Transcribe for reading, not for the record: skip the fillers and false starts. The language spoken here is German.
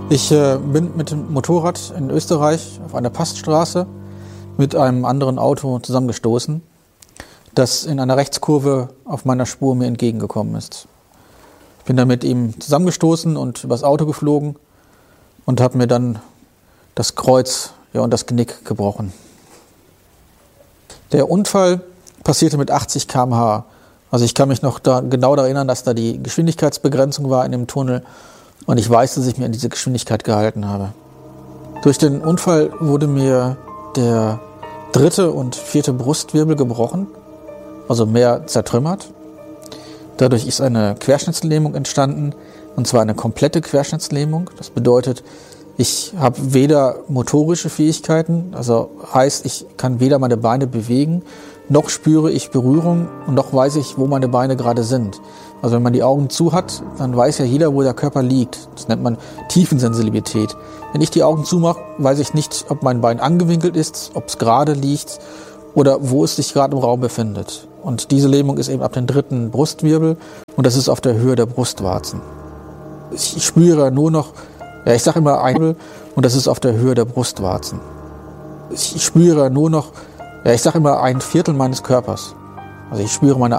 Ich bin mit dem Motorrad in Österreich auf einer Passstraße mit einem anderen Auto zusammengestoßen, das in einer Rechtskurve auf meiner Spur mir entgegengekommen ist. Ich bin dann mit ihm zusammengestoßen und übers Auto geflogen und habe mir dann das Kreuz und das Genick gebrochen. Der Unfall passierte mit 80 km/h. Also ich kann mich noch genau daran erinnern, dass da die Geschwindigkeitsbegrenzung war in dem Tunnel. Und ich weiß, dass ich mir an diese Geschwindigkeit gehalten habe. Durch den Unfall wurde mir der 3. und 4. Brustwirbel gebrochen, also mehr zertrümmert. Dadurch ist eine Querschnittslähmung entstanden, und zwar eine komplette Querschnittslähmung. Das bedeutet, ich habe weder motorische Fähigkeiten, also heißt, ich kann weder meine Beine bewegen, noch spüre ich Berührung und noch weiß ich, wo meine Beine gerade sind. Also wenn man die Augen zu hat, dann weiß ja jeder, wo der Körper liegt. Das nennt man Tiefensensibilität. Wenn ich die Augen zumache, weiß ich nicht, ob mein Bein angewinkelt ist, ob es gerade liegt oder wo es sich gerade im Raum befindet. Und diese Lähmung ist eben ab dem 3. Brustwirbel und das ist auf der Höhe der Brustwarzen. Ich spüre nur noch, ich sage immer ein, und das ist auf der Höhe der Brustwarzen. Ich spüre nur noch, ich sage immer 1/4 meines Körpers. Also ich spüre meine